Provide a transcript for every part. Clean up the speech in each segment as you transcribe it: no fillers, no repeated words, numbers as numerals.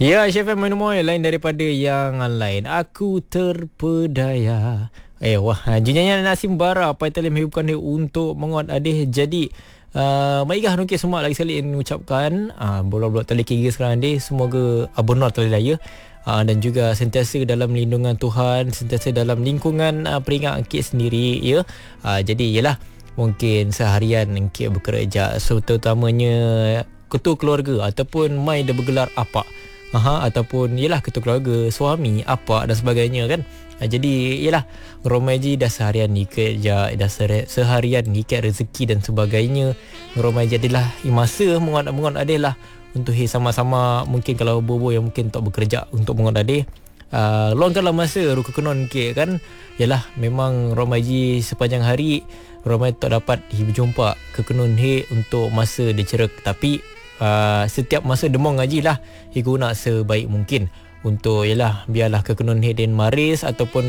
Ya, Chef Menemoy lain daripada yang lain. Aku terpedaya. Wah, jenyanyi Nasim Bara apa yang telah menghiburkan dia untuk menguat adih. Jadi, baiklah nukir semua lagi sekali ingin mengucapkan bola-bola tali kira sekarang dia semoga benar tali daya. Dan juga sentiasa dalam lindungan Tuhan, sentiasa dalam lingkungan peringkat Encik sendiri ya. Jadi yalah, mungkin seharian Encik bekerja, so terutamanya ketua keluarga ataupun mai dia bergelar apa. Ataupun yalah ketua keluarga, suami, apa dan sebagainya kan. Jadi yalah, Romaji dah seharian ni kerja, dah seharian ngikat rezeki dan sebagainya. Romaji adalah masa menguat adalah untuk sama-sama, mungkin kalau bobo yang mungkin tak bekerja untuk menguat adik, luangkanlah masa ruka kenon ke kan. Yalah, memang Romaji sepanjang hari Romaji tak dapat berjumpa ke kenon he untuk masa dia cerak, tapi setiap masa demong ngaji lah guna sebaik mungkin untuk yalah biarlah kekenun heden maris ataupun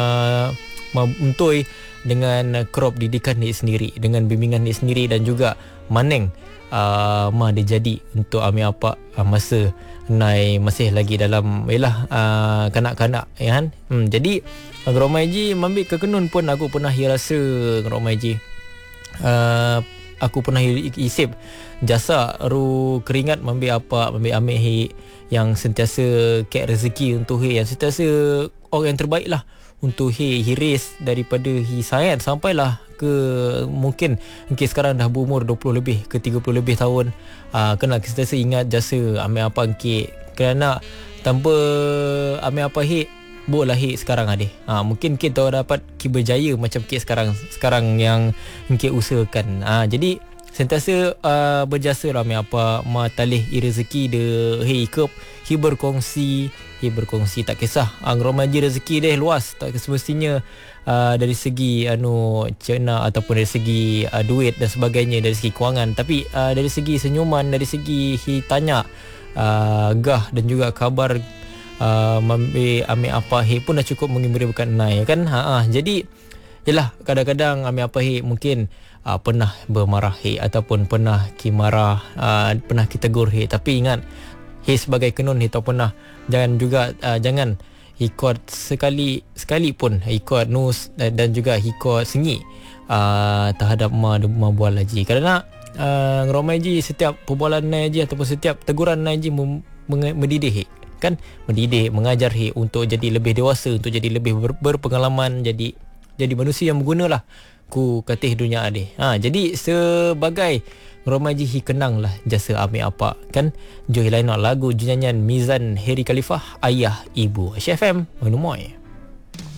untoi dengan crop didikan dia sendiri, dengan bimbingan dia sendiri, dan juga maneng dia jadi untuk ambil apa masa nai masih lagi dalam yalah kanak-kanak ya kan. Jadi Romaiji ambil kekenun pun aku pernah rasa Romaiji aku pernah isip jasa ru keringat ambil he yang sentiasa kek rezeki untuk he, yang sentiasa orang yang terbaik lah untuk he hiris daripada he sayat sampailah ke mungkin sekarang dah berumur 20 lebih ke 30 lebih tahun. Kena sentiasa ingat jasa ambil apa kerana tanpa ambil apa he boleh he sekarang ada. Mungkin kita dapat berjaya macam kita sekarang yang kita usahakan. Jadi sentiasa berjasa lah apa matalih rezeki de he ikut he berkongsi tak kisah romaji rezeki dia luas, tak semestinya dari segi cena ataupun dari segi duit dan sebagainya, dari segi kewangan, tapi dari segi senyuman, dari segi he tanya gah dan juga kabar ambil apa he pun dah cukup menghiburkan nai kan. Jadi yalah, kadang-kadang ambil apa he mungkin pernah bermarah he ataupun pernah marah, pernah kita tegur he, tapi ingat he sebagai kenun he tak pernah jangan ikut sekali pun ikut nus dan juga ikut sengi terhadap ma buat lagi, kerana Romaji setiap perbualan naji ataupun setiap teguran naji mendidik he kan, mendidik, mengajar he untuk jadi lebih dewasa, untuk jadi lebih berpengalaman, jadi manusia yang berguna lah ku katih dunia ade. Jadi sebagai Romaji hi kenang lah jasa ambil apa kan. Johi lain lagu nyanyian Mizan Heri Khalifah, Ayah Ibu. HFM Menemoy.